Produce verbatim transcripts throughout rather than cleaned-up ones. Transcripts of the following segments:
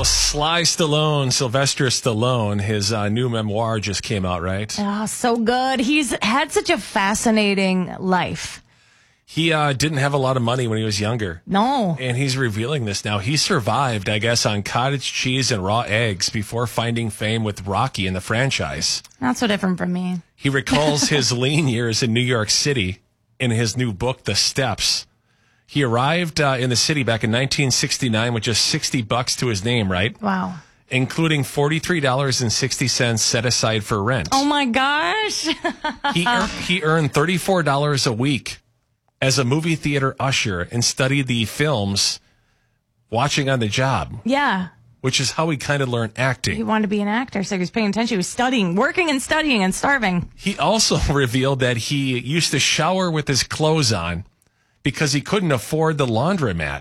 Sly Stallone, Sylvester Stallone, his uh, new memoir just came out, right? Oh, so good. He's had such a fascinating life. He uh, didn't have a lot of money when he was younger. No. And he's revealing this now. He survived, I guess, on cottage cheese and raw eggs before finding fame with Rocky in the franchise. Not so different from me. He recalls his lean years in New York City in his new book, The Steps. He arrived uh, in the city back in nineteen sixty-nine with just sixty bucks to his name, right? Wow. Including forty-three dollars and sixty cents set aside for rent. Oh, my gosh. he, ear- he earned thirty-four dollars a week as a movie theater usher and studied the films watching on the job. Yeah. Which is how he kind of learned acting. He wanted to be an actor, so he was paying attention. He was studying, working and studying and starving. He also revealed that he used to shower with his clothes on because he couldn't afford the laundromat.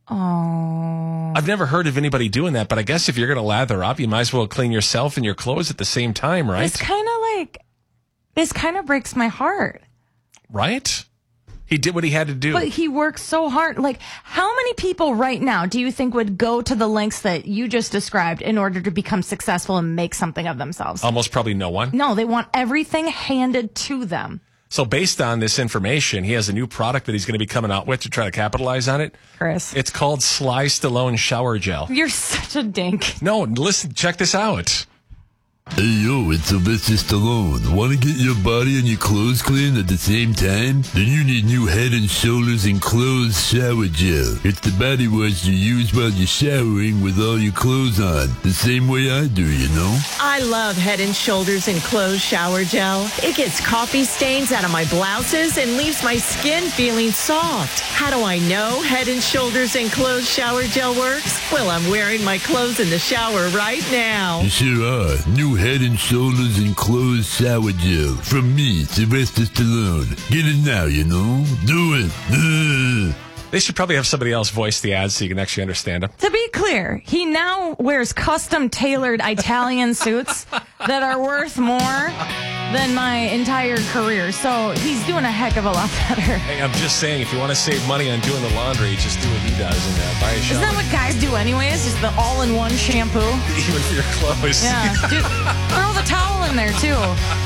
Oh. I've never heard of anybody doing that, but I guess if you're going to lather up, you might as well clean yourself and your clothes at the same time, right? It's kind of like, this kind of breaks my heart. Right? He did what he had to do. But he works so hard. Like, how many people right now do you think would go to the lengths that you just described in order to become successful and make something of themselves? Almost probably no one. No, they want everything handed to them. So based on this information, he has a new product that he's going to be coming out with to try to capitalize on it. Chris. It's called Sly Stallone Shower Gel. You're such a dink. No, listen, check this out. Hey yo, it's Sylvester Stallone. Want to get your body and your clothes clean at the same time? Then you need new Head and Shoulders and Clothes Shower Gel. It's the body wash you use while you're showering with all your clothes on. The same way I do, you know? I love Head and Shoulders and Clothes Shower Gel. It gets coffee stains out of my blouses and leaves my skin feeling soft. How do I know Head and Shoulders and Clothes Shower Gel works? Well, I'm wearing my clothes in the shower right now. You sure are. New Head and Shoulders and Clothes Shower Gel. From me, Sylvester Stallone. Get it now, you know? Do it. Ugh. They should probably have somebody else voice the ads so you can actually understand them. To be clear, he now wears custom tailored Italian suits that are worth more than my entire career. So he's doing a heck of a lot better. Hey, I'm just saying, if you want to save money on doing the laundry, just do what he does and uh, buy a shower. Isn't that what guys do anyways? Just the all-in-one shampoo? Even for your clothes. Yeah. Dude, throw the towel in there, too.